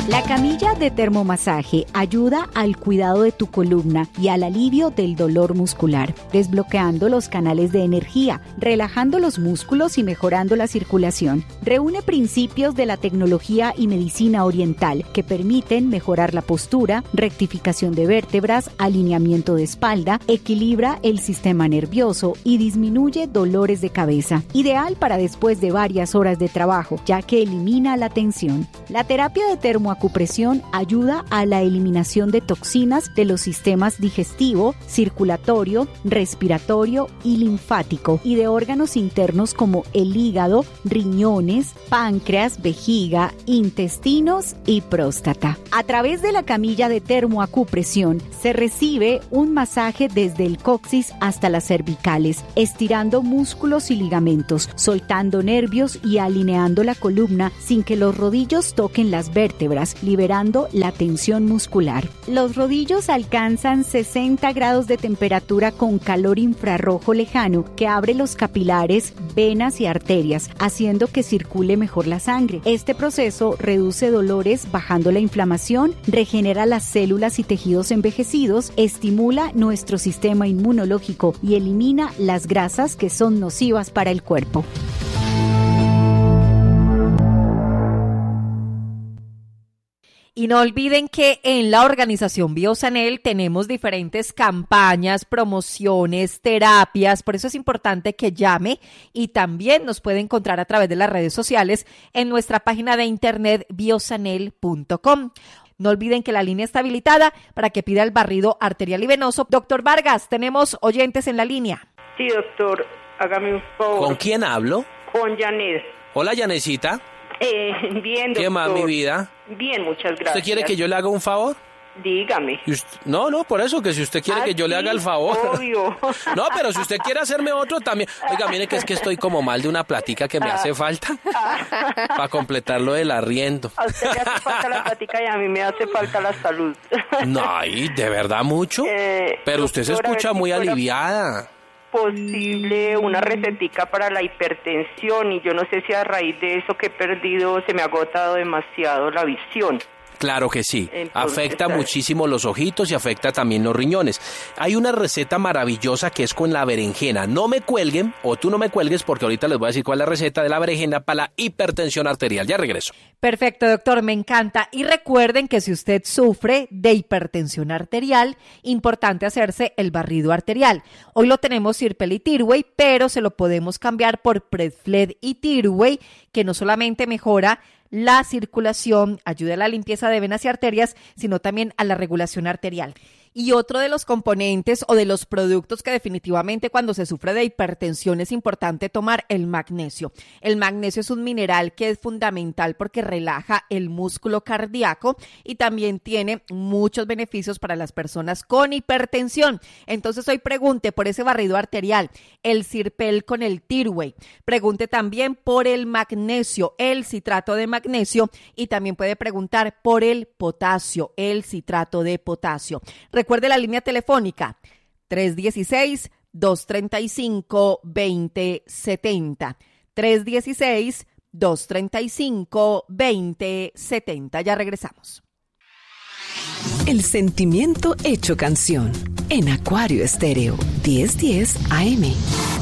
La camilla de termomasaje ayuda al cuidado de tu columna y al alivio del dolor muscular, desbloqueando los canales de energía, relajando los músculos y mejorando la circulación. Reúne principios de la tecnología y medicina oriental que permiten mejorar la postura, rectificación de vértebras, alineamiento de espalda, equilibra el sistema nervioso y disminuye dolores de cabeza. Ideal para después de varias horas de trabajo, ya que elimina la tensión. La terapia de termoacupresión ayuda a la eliminación de toxinas de los sistemas digestivo, circulatorio, respiratorio y linfático y de órganos internos como el hígado, riñones, páncreas, vejiga, intestinos y próstata. A través de la camilla de termoacupresión se recibe un masaje desde el coxis hasta las cervicales, estirando músculos y ligamentos, soltando nervios y alineando la columna sin que los rodillos toquen las vértebras, liberando la tensión muscular. Los rodillos alcanzan 60 grados de temperatura con calor infrarrojo lejano que abre los capilares, venas y arterias, haciendo que circule mejor la sangre. Este proceso reduce dolores, bajando la inflamación, regenera las células y tejidos envejecidos, estimula nuestro sistema inmunológico y elimina las grasas que son nocivas para el cuerpo. Y no olviden que en la organización Biosanel tenemos diferentes campañas, promociones, terapias, por eso es importante que llame y también nos puede encontrar a través de las redes sociales en nuestra página de internet biosanel.com. No olviden que la línea está habilitada para que pida el barrido arterial y venoso. Doctor Vargas, tenemos oyentes en la línea. Sí, doctor, hágame un favor. ¿Con quién hablo? Con Janet. Hola, Janecita. Bien, doctor. ¿Qué más, mi vida? Bien, muchas gracias. ¿Usted quiere que yo le haga un favor? Dígame. No, por eso, que si usted quiere que yo le haga el favor. Obvio. No, pero si usted quiere hacerme otro también. Oiga, mire que es que estoy como mal de una platica que me hace falta para completar lo del arriendo. A usted le hace falta la plática y a mí me hace falta la salud. No, ¿y de verdad mucho? Pero usted se escucha muy aliviada. Posible una recetica para la hipertensión y yo no sé si a raíz de eso que he perdido se me ha agotado demasiado la visión. Claro que sí, entonces, afecta muchísimo los ojitos y afecta también los riñones. Hay una receta maravillosa que es con la berenjena. No me cuelguen, o tú no me cuelgues, porque ahorita les voy a decir cuál es la receta de la berenjena para la hipertensión arterial. Ya regreso. Perfecto, doctor, me encanta. Y recuerden que si usted sufre de hipertensión arterial, importante hacerse el barrido arterial. Hoy lo tenemos Sirpel y Tirway, pero se lo podemos cambiar por Predfled y Tirway, que no solamente mejora la circulación, ayuda a la limpieza de venas y arterias, sino también a la regulación arterial. Y otro de los componentes o de los productos que definitivamente cuando se sufre de hipertensión es importante tomar el magnesio. El magnesio es un mineral que es fundamental porque relaja el músculo cardíaco y también tiene muchos beneficios para las personas con hipertensión. Entonces hoy pregunte por ese barrido arterial, el Sirpel con el Tirway. Pregunte también por el magnesio, el citrato de magnesio, y también puede preguntar por el potasio, el citrato de potasio. Recuerde la línea telefónica 316-235-2070. 316-235-2070. Ya regresamos. El sentimiento hecho canción en Acuario Estéreo 1010 AM.